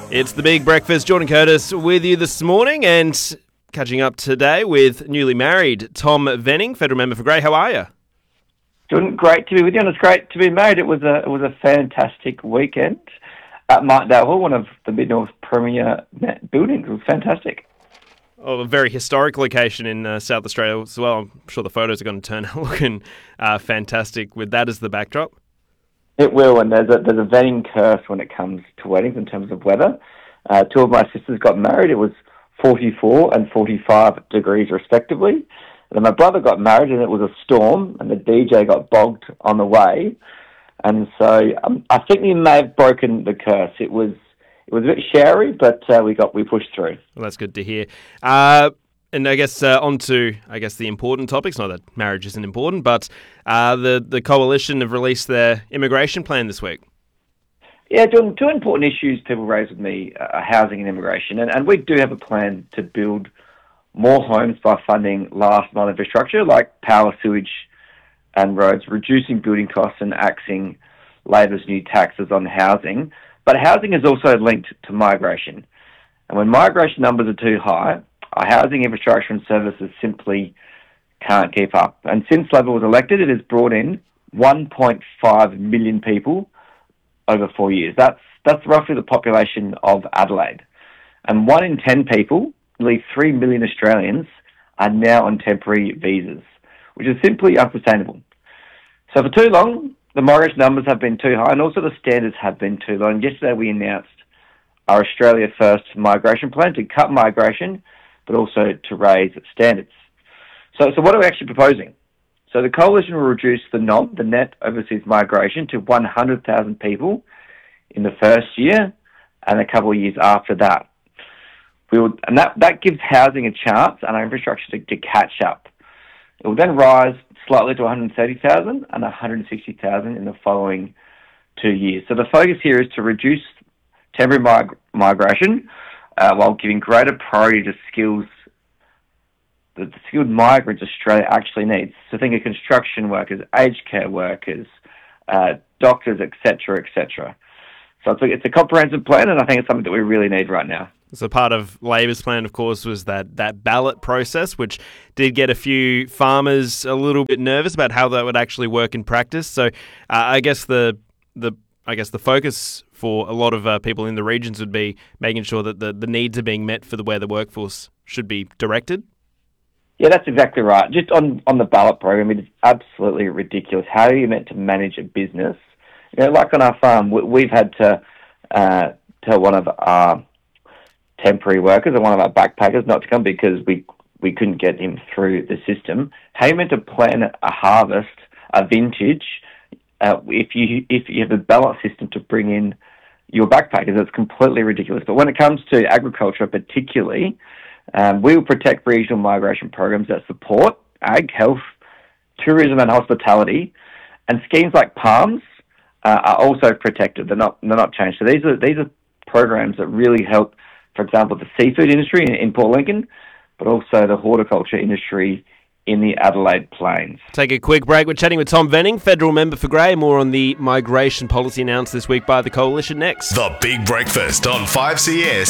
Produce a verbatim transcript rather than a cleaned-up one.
It's the Big Breakfast. Jordan Curtis with you this morning and catching up today with newly married Tom Venning, Federal Member for Grey. How are you? Jordan, great to be with you, and it's great to be married. It was a it was a fantastic weekend at Martindale Hall, one of the Mid-North's premier buildings. It was fantastic. Oh, a very historic location in uh, South Australia as well. I'm sure the photos are going to turn out looking uh, fantastic with that as the backdrop. It will, and there's a there's a Venning curse when it comes to weddings in terms of weather. Uh, two of my sisters got married. It was forty-four and forty-five degrees respectively. And then my brother got married, and it was a storm, and the D J got bogged on the way. And so um, I think we may have broken the curse. It was it was a bit showery, but uh, we got we pushed through. Well, that's good to hear. Uh, And I guess uh, on to, I guess, the important topics. Not that marriage isn't important, but uh, the, the Coalition have released their immigration plan this week. Yeah, John, two important issues people raise with me are housing and immigration. And, and we do have a plan to build more homes by funding last-mile infrastructure like power, sewage and roads, reducing building costs and axing Labor's new taxes on housing. But housing is also linked to migration. And when migration numbers are too high, our housing infrastructure and services simply can't keep up. And since Labor was elected, it has brought in one point five million people over four years. That's that's roughly the population of Adelaide. And one in ten people, nearly three million Australians, are now on temporary visas, which is simply unsustainable. So for too long, the migration numbers have been too high, and also the standards have been too low. And yesterday we announced our Australia First migration plan to cut migration, but also to raise standards. So, so what are we actually proposing? So the Coalition will reduce the N O M, the net overseas migration, to one hundred thousand people in the first year and a couple of years after that. We will, and that, that gives housing a chance and our infrastructure to, to catch up. It will then rise slightly to one hundred thirty thousand and one hundred sixty thousand in the following two years. So the focus here is to reduce temporary mig- migration, Uh, while giving greater priority to skills that the skilled migrants Australia actually needs. So think of construction workers, aged care workers, uh, doctors, et cetera, et cetera. So it's a, it's a comprehensive plan, and I think it's something that we really need right now. So part of Labor's plan, of course, was that, that ballot process, which did get a few farmers a little bit nervous about how that would actually work in practice. So uh, I guess the the I guess the focus for a lot of uh, people in the regions would be making sure that the, the needs are being met for the where the workforce should be directed? Yeah, that's exactly right. Just on, on the ballot program, it is absolutely ridiculous. How are you meant to manage a business? You know, like on our farm, we, we've had to uh, tell one of our temporary workers or one of our backpackers not to come because we, we couldn't get him through the system. How are you meant to plan a harvest, a vintage, Uh, if you if you have a ballot system to bring in your backpackers? It's completely ridiculous. But when it comes to agriculture particularly, um, we will protect regional migration programs that support ag, health, tourism and hospitality. And schemes like PALMS uh, are also protected. They're not, they're not changed. So these are, these are programs that really help, for example, the seafood industry in, in Port Lincoln, but also the horticulture industry in the Adelaide Plains. Take a quick break. We're chatting with Tom Venning, Federal Member for Grey. More on the migration policy announced this week by the Coalition next. The Big Breakfast on five C S.